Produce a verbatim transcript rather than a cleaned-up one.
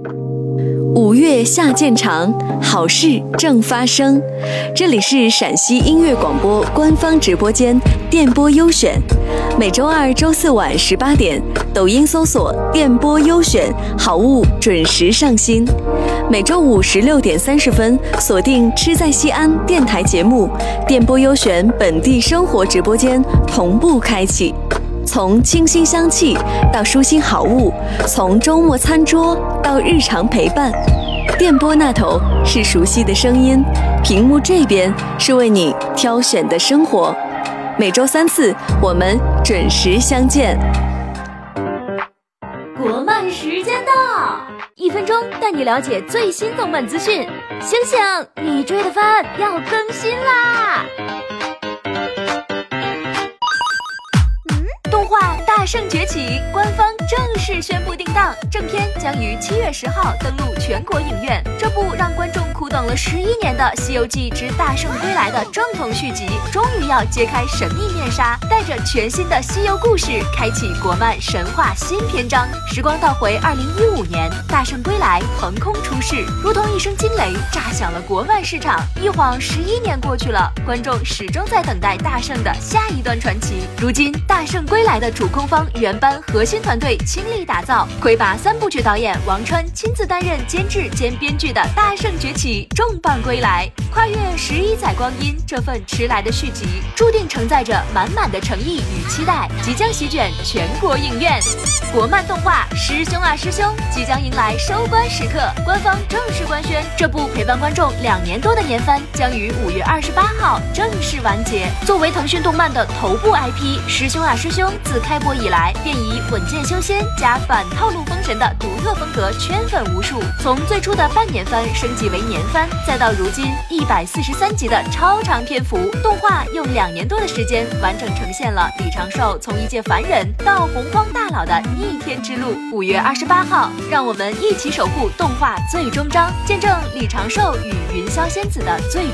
五月下渐长，好事正发生。这里是陕西音乐广播官方直播间电波优选，每周二、周四晚十八点，抖音搜索“电波优选”，好物准时上新。每周五十六点三十分，锁定吃在西安电台节目“电波优选”本地生活直播间同步开启。从清新香气到舒心好物，从周末餐桌到日常陪伴，电波那头是熟悉的声音，屏幕这边是为你挑选的生活。每周三次，我们准时相见。 国漫时间到，一分钟带你了解最新动漫资讯。醒醒，你追的番要更新啦！动画《大圣崛起》官方正式宣布定档，正片将于七月十号登陆全国影院。这部让观众苦等了十一年的《西游记之大圣归来》的正统续集，终于要揭开神秘面纱，带着全新的西游故事，开启国漫神话新篇章。时光倒回二零一五年，大圣归来横空出世，如同一声惊雷，炸响了国漫市场。一晃十一年过去了，观众始终在等待大圣的下一段传奇。如今，大圣归来的主控方原班核心团队倾力打造，魁拔三部曲导演王川亲自担任监制兼编剧的《大圣崛起》重磅归来，跨越十一载光阴，这份迟来的续集注定承载着满满的诚意与期待，即将席卷全国影院。国漫动画《师兄啊师兄》即将迎来收官时刻，官方正式官宣，这部陪伴观众两年多的年番将于五月二十八号正式完结。作为腾讯动漫的头部 I P，《师兄啊师兄》自开播以来便以稳健修仙加反套路封神的独特风格圈粉无数，从最初的半年番升级为年番，再到如今一百四十三集的超长篇幅，动画用两年多的时间完整呈现了李长寿从一介凡人到洪荒大佬的逆天之路。五月二十八号，让我们一起守护动画最终章，见证李长寿与云霄仙子的最